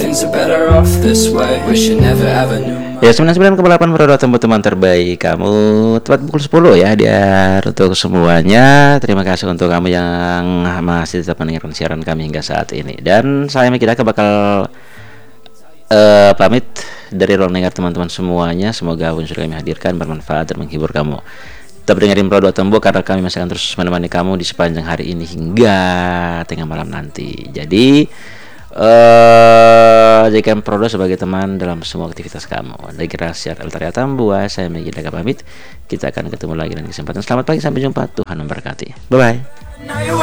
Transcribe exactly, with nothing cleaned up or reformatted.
things are better off this way. Wish you never ever knew. Ya, sembilan puluh sembilan koma delapan Pro dua Tembo, teman terbaik kamu. Tepat pukul sepuluh ya, biar untuk semuanya. Terima kasih untuk kamu yang masih tetap mendengarkan siaran kami hingga saat ini. Dan saya Miki Daka bakal uh, pamit dari ruang dengar teman-teman semuanya. Semoga unsur kami hadirkan bermanfaat dan menghibur kamu. Tetap dengerin Pro dua Tembo karena kami masih akan terus menemani kamu di sepanjang hari ini hingga tengah malam nanti. Jadi Uh, jadikan Pro dua sebagai teman dalam semua aktivitas kamu. Dari Generasi Altaria Tambua, saya Miki Daka pamit. Kita akan ketemu lagi dalam kesempatan. Selamat pagi, sampai jumpa. Tuhan memberkati. Bye bye.